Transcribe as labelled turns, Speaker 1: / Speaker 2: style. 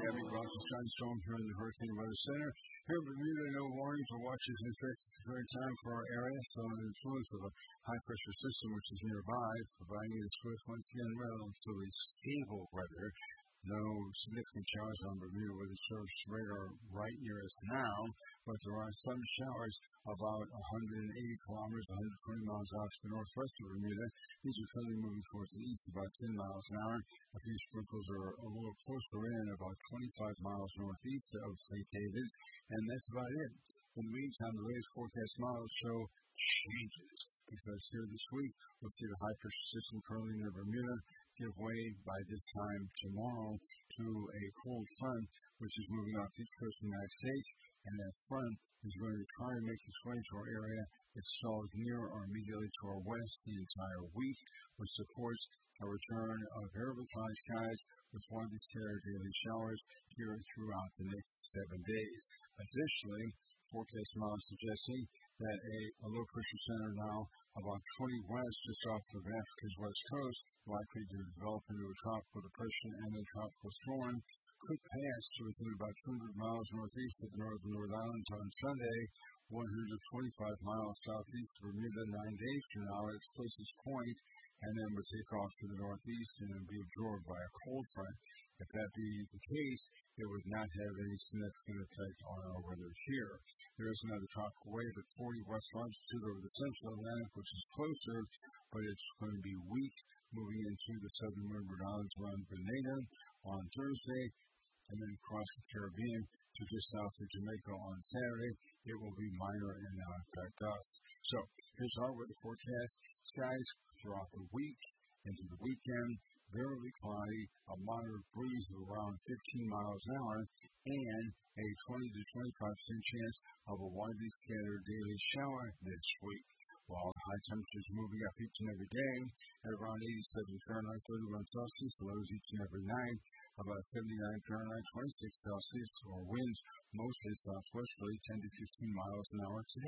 Speaker 1: Abby Ross and Sunstone here in the Hurricane Weather Center. Here in Bermuda, no warnings or watches in effect at the current time for our area. So under the influence of a high-pressure system which is nearby, providing us with, once again, relatively stable weather. No significant showers on Bermuda with the surface radar right near us now, but there are some showers about 180 kilometers, 120 miles out to the northwest of Bermuda. These are currently moving towards the east about 10 miles an hour. A few sprinkles are a little closer in, about 25 miles northeast of St. David's, and that's about it. In the meantime, the latest forecast models show changes, because here this week, we'll see the high-pressure system currently near Bermuda give way by this time tomorrow to a cold front, which is moving off the east coast of the United States, and that front is going to try and make its way to our area. It stalls near or immediately to our west the entire week, which supports a return of variable cloud skies with widely scattered daily showers here throughout the next 7 days. Additionally, forecast models suggesting that a low-pressure center now about 20 west just off of Africa's west coast, likely to develop into a tropical depression and a tropical storm, could pass to within about 200 miles northeast of the northern Rhode Islands on Sunday, 125 miles southeast of Bermuda 9 days from now at its closest point, and then would take off to the northeast and then be absorbed by a cold front. If that be the case, it would not have any significant effect on our weather here. There is another tropical wave at 40 west longitude over the central Atlantic, which is closer, but it's going to be weak, moving into the southern Rhode Islands around Grenada on Thursday, and then across the Caribbean to just south of Jamaica on Saturday. It will be minor and not affect us. So here's our weather forecast. Skies throughout the week into the weekend, variably cloudy, a moderate breeze of around 15 miles an hour, and a 20 to 25% chance of a widely scattered daily shower this week. While high temperatures moving up each and every day at around 87 Fahrenheit, 31 Celsius, lows each and every night, about 79 Fahrenheit, 26 Celsius, or winds mostly southwesterly 10 to 15 miles an hour today.